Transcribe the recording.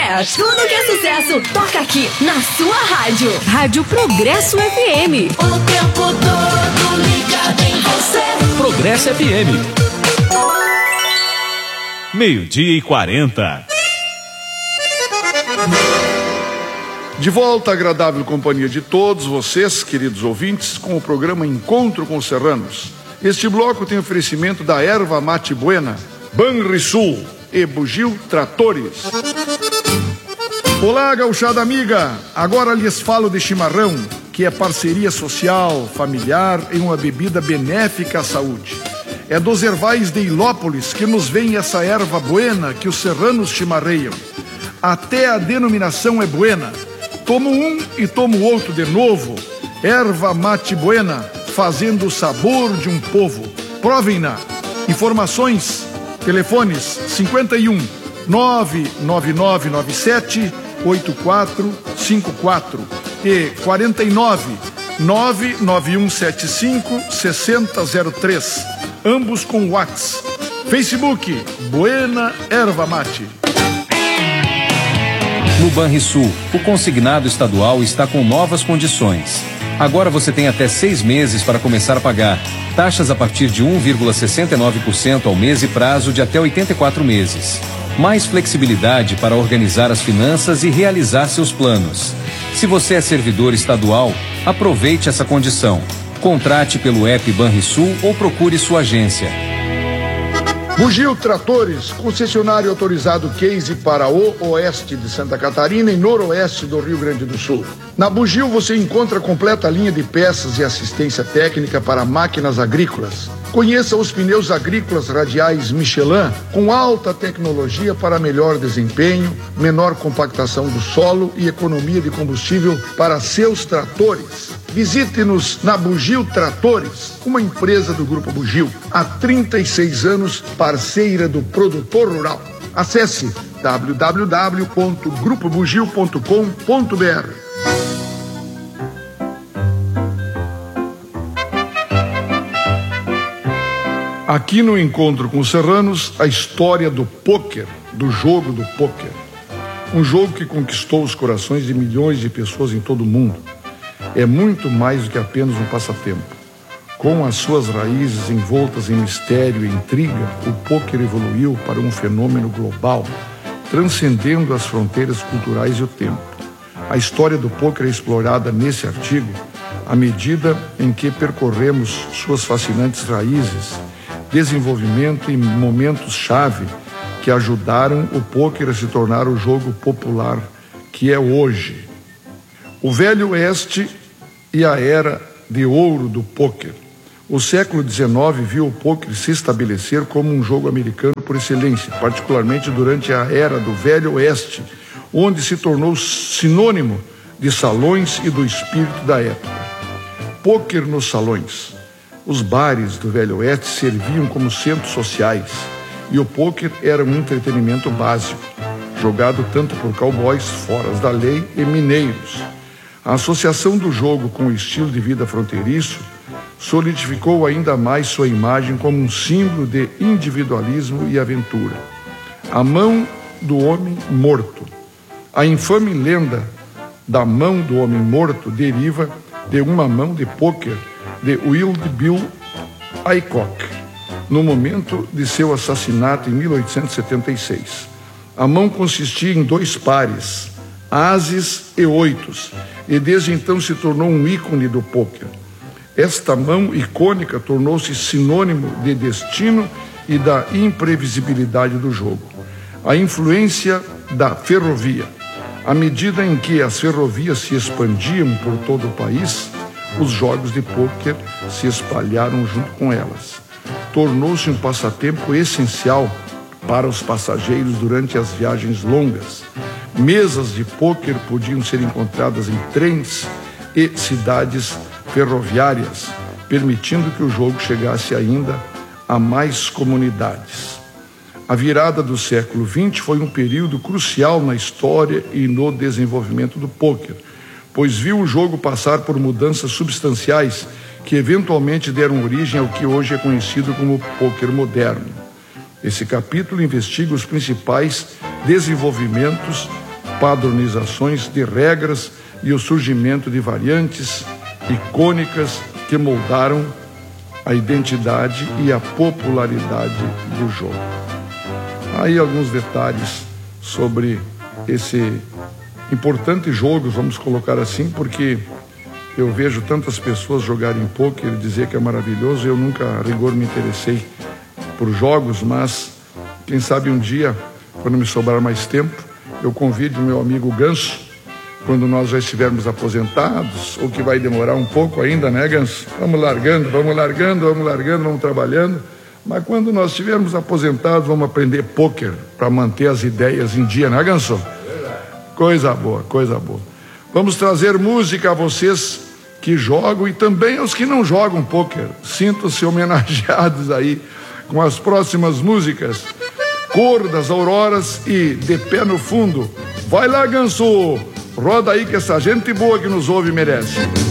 tudo que é sucesso toca aqui na sua rádio. Rádio Progresso FM. O tempo todo ligado em você. Progresso FM. 12:40. De volta à agradável companhia de todos vocês, queridos ouvintes, com o programa Encontro com Serranos. Este bloco tem oferecimento da Erva Mate Buena, Banrisul e Bugio Tratores. Olá, gauchada amiga! Agora lhes falo de chimarrão, que é parceria social, familiar em uma bebida benéfica à saúde. É dos ervais de Ilópolis que nos vem essa erva buena que os serranos chimarreiam. Até a denominação é buena. Tomo um e tomo outro de novo. Erva Mate Buena, fazendo o sabor de um povo. Provem-na. Informações, telefones 51 99997 8454 e 49 99175 6003. Ambos com WhatsApp. Facebook, Buena Erva Mate. No Banrisul, o consignado estadual está com novas condições. Agora você tem até 6 meses para começar a pagar. Taxas a partir de 1,69% ao mês e prazo de até 84 meses. Mais flexibilidade para organizar as finanças e realizar seus planos. Se você é servidor estadual, aproveite essa condição. Contrate pelo app Banrisul ou procure sua agência. Bugio Tratores, concessionário autorizado Case para o oeste de Santa Catarina e noroeste do Rio Grande do Sul. Na Bugio você encontra a completa linha de peças e assistência técnica para máquinas agrícolas. Conheça os pneus agrícolas radiais Michelin com alta tecnologia para melhor desempenho, menor compactação do solo e economia de combustível para seus tratores. Visite-nos na Bugio Tratores, uma empresa do Grupo Bugio, há 36 anos parceira do produtor rural. Acesse www.grupobugio.com.br. Aqui no Encontro com os Serranos, a história do pôquer, do jogo do pôquer. Um jogo que conquistou os corações de milhões de pessoas em todo o mundo. É muito mais do que apenas um passatempo. Com as suas raízes envoltas em mistério e intriga, o pôquer evoluiu para um fenômeno global, transcendendo as fronteiras culturais e o tempo. A história do pôquer é explorada nesse artigo à medida em que percorremos suas fascinantes raízes, desenvolvimento e momentos-chave que ajudaram o pôquer a se tornar o jogo popular que é hoje. O Velho Oeste e a Era de Ouro do Pôquer. O século XIX viu o pôquer se estabelecer como um jogo americano por excelência, particularmente durante a Era do Velho Oeste, onde se tornou sinônimo de salões e do espírito da época. Pôquer nos salões. Os bares do Velho Oeste serviam como centros sociais e o pôquer era um entretenimento básico, jogado tanto por cowboys, foras da lei e mineiros. A associação do jogo com o estilo de vida fronteiriço solidificou ainda mais sua imagem como um símbolo de individualismo e aventura. A mão do homem morto. A infame lenda da mão do homem morto deriva de uma mão de pôquer de Wild Bill Hickok, no momento de seu assassinato em 1876. A mão consistia em 2 pares, ases e oitos, e desde então se tornou um ícone do pôquer. Esta mão icônica tornou-se sinônimo de destino e da imprevisibilidade do jogo. A influência da ferrovia. À medida em que as ferrovias se expandiam por todo o país, os jogos de pôquer se espalharam junto com elas. Tornou-se um passatempo essencial para os passageiros durante as viagens longas. Mesas de pôquer podiam ser encontradas em trens e cidades ferroviárias, permitindo que o jogo chegasse ainda a mais comunidades. A virada do século XX foi um período crucial na história e no desenvolvimento do pôquer, pois viu o jogo passar por mudanças substanciais que eventualmente deram origem ao que hoje é conhecido como pôquer moderno. Esse capítulo investiga os principais desenvolvimentos padronizações de regras e o surgimento de variantes icônicas que moldaram a identidade e a popularidade do jogo. Aí alguns detalhes sobre esse importante jogo, vamos colocar assim, porque eu vejo tantas pessoas jogarem pôquer e dizer que é maravilhoso. Eu nunca, a rigor, me interessei por jogos, mas quem sabe um dia, quando me sobrar mais tempo, eu convido o meu amigo Ganso, quando nós já estivermos aposentados, ou que vai demorar um pouco ainda, né, Ganso? Vamos largando, vamos trabalhando, mas quando nós estivermos aposentados, vamos aprender pôquer para manter as ideias em dia, né, Ganso? Coisa boa, coisa boa. Vamos trazer música a vocês que jogam e também aos que não jogam pôquer. Sintam-se homenageados aí com as próximas músicas: Cor das Auroras e De Pé no Fundo. Vai lá, Ganso! Roda aí que essa gente boa que nos ouve merece.